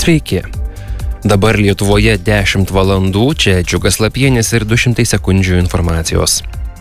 Sveiki. Dabar Lietuvoje 10 valandų, čia Džiugas Lapienis ir 200 sekundžių informacijos.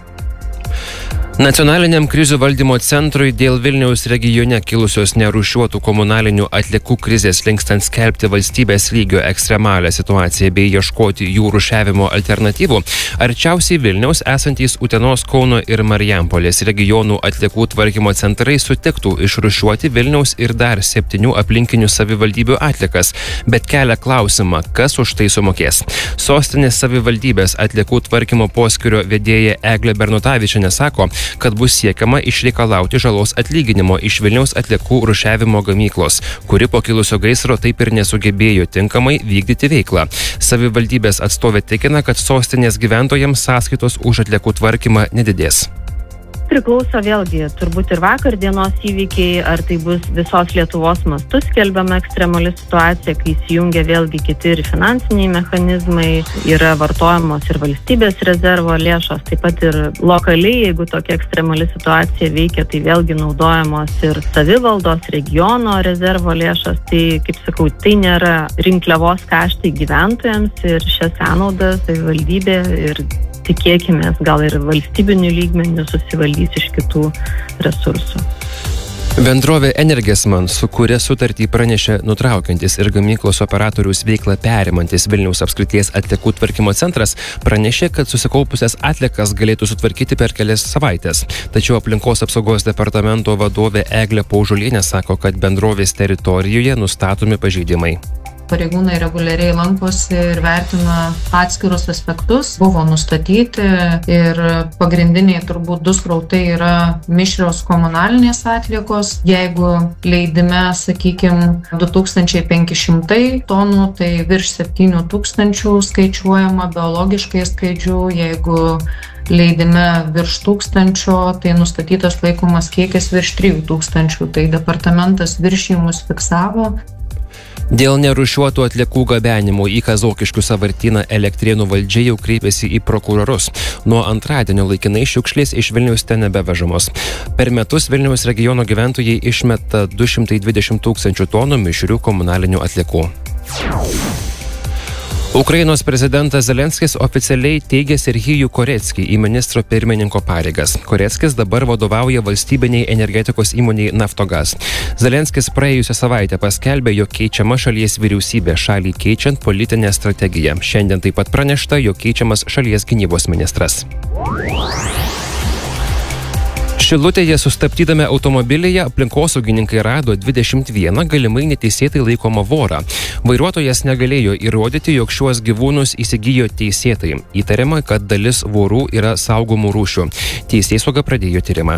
Nacionaliniam krizių valdymo centrui dėl Vilniaus regione kilusios nerūšiuotų komunalinių atliekų krizės linkstant skelbti valstybės lygio ekstremalią situaciją bei ieškoti jų rūšiavimo alternatyvų, arčiausiai Vilniaus esantys Utenos, Kauno ir Marijampolės regionų atliekų tvarkymo centrai sutiktų išrūšiuoti Vilniaus ir dar 7 aplinkinių savivaldybių atliekas, bet kelia klausimą, kas už tai sumokės. Sostinės savivaldybės atliekų tvarkymo poskyrio vedėja Eglė Bernutavičienė sako, kad bus siekiama išreikalauti žalos atlyginimo iš Vilniaus atliekų rūšiavimo gamyklos, kuri po kilusio gaisro taip ir nesugebėjo tinkamai vykdyti veiklą. Savivaldybės atstovė tikina, kad sostinės gyventojams sąskaitos už atliekų tvarkymą nedidės. Priklauso vėlgi turbūt ir vakar dienos įvykiai, ar tai bus visos Lietuvos mastu skelbiama ekstremali situacija, kai įsijungia vėlgi kiti ir finansiniai mechanizmai, yra vartojamos ir valstybės rezervo lėšos, taip pat ir lokaliai, jeigu tokia ekstremali situacija veikia, tai vėlgi naudojamos ir savivaldos, regiono rezervo lėšos, tai, kaip sakau, tai nėra rinkliavos kaštai gyventojams ir šias sąnaudas savivaldybė ir tikėkimės, gal ir valstybinių lygmenių susivaldys iš kitų resursų. Bendrovė Energesman, su kuria sutartį pranešė nutraukiantis ir gamyklos operatoriaus veiklą perimantis Vilniaus apskrities atliekų tvarkymo centras, pranešė, kad susikaupusias atliekas galėtų sutvarkyti per kelias savaites. Tačiau aplinkos apsaugos departamento vadovė Eglė Paužulienė sako, kad bendrovės teritorijoje nustatomi pažeidimai. Pareigūnai reguliariai lankosi ir vertina atskirus aspektus. Buvo nustatyti ir pagrindiniai turbūt 2 srautai yra mišrios komunalinės atliekos. Jeigu leidime, sakykime, 2500 tonų, tai virš 7000 skaičiuojama biologiškai skaidžių. Jeigu leidime virš 1000, tai nustatytas laikomas kiekis virš 3000. Tai departamentas viršijimus fiksavo. Dėl nerūšiuotų atliekų gabenimų į Kazokiškių sąvartyną Elektrėnų valdžia jau kreipėsi į prokurorus. Nuo antradienio laikinai šiukšlės iš Vilniaus ten nebevežamos. Per metus Vilniaus regiono gyventojai išmeta 220 000 tonų mišrių komunalinių atliekų. Ukrainos prezidentas Zelenskis oficialiai teigė Serhijų Koreckį į ministro pirmininko pareigas. Koreckis dabar vadovauja valstybiniai energetikos įmoniai Naftogaz. Zelenskis praėjusią savaitę paskelbė, jog keičiama šalies vyriausybė šalį keičiant politinę strategiją. Šiandien taip pat pranešta, jog keičiamas šalies gynybos ministras. Šilutėje sustabdydami automobilyje aplinkosaugininkai rado 21 galimai neteisėtai laikomą vorą. Vairuotojas negalėjo įrodyti, jog šiuos gyvūnus įsigijo teisėtai. Įtariama, kad dalis vorų yra saugomų rūšių. Teisėsauga pradėjo tyrimą.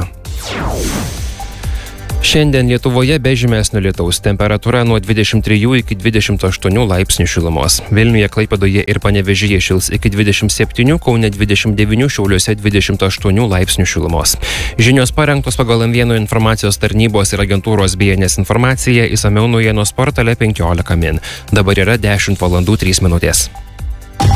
Šiandien Lietuvoje be žymesnio lietaus, temperatūra nuo 23 iki 28 laipsnių šilumos. Vilniuje, Klaipėdoje ir Panevėžyje šils iki 27, Kaune 29, Šiauliuose 28 laipsnių šilumos. Žinios parengtos pagal M1 informacijos tarnybos ir agentūros BNS informaciją, išsamiau naujienos portale 15 min. Dabar yra 10 valandų 3 minutės.